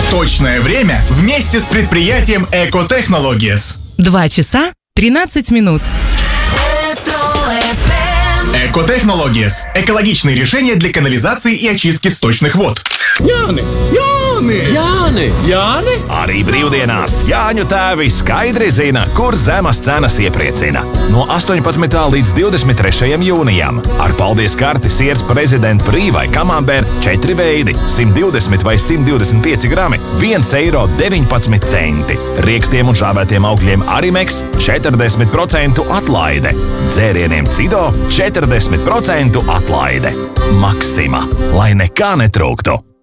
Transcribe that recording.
Точное время вместе с предприятием Экотехнологиес. 2 часа 13 минут. Экотехнологиес. Экологичные решения для канализации и очистки сточных вод. Jāni! Arī brīvdienās Jāņu tēvi skaidri zina, kur zemas cenas iepriecina. No 18. līdz 23. jūnijam ar paldies karti siers prezidenta brīvai kamambēr 4 veidi, 120 vai 125 grami, 1,19 eiro. Riekstiem un žāvētiem augļiem Arimex 40% atlaide. Dzērieniem Cido 40% atlaide. Maxima, lai nekā netrūktu!